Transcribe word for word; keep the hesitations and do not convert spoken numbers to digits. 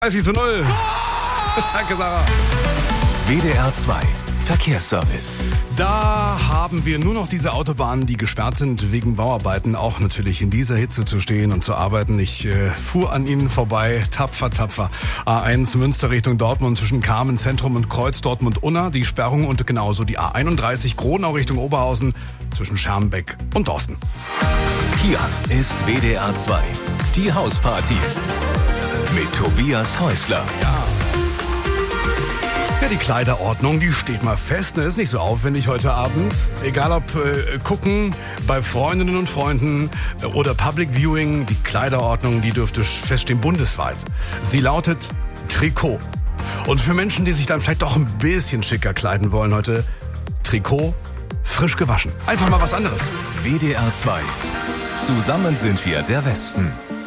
dreißig zu null. Danke, Sarah. W D R zwei Verkehrsservice. Da haben wir nur noch diese Autobahnen, die gesperrt sind wegen Bauarbeiten, auch natürlich in dieser Hitze zu stehen und zu arbeiten. Ich äh, fuhr an ihnen vorbei, tapfer, tapfer. A eins Münster Richtung Dortmund zwischen Kamen Zentrum und Kreuz Dortmund-Unna, die Sperrung, und genauso die A einunddreißig Gronau Richtung Oberhausen zwischen Schermbeck und Dorsten. Hier ist W D R zwei, die Hausparty mit Tobias Häusler. Ja. Ja, die Kleiderordnung, die steht mal fest, ne? Ist nicht so aufwendig heute Abend. Egal ob äh, gucken bei Freundinnen und Freunden äh, oder Public Viewing, die Kleiderordnung, die dürfte feststehen bundesweit. Sie lautet Trikot. Und für Menschen, die sich dann vielleicht doch ein bisschen schicker kleiden wollen heute, Trikot frisch gewaschen. Einfach mal was anderes. W D R zwei. Zusammen sind wir der Westen.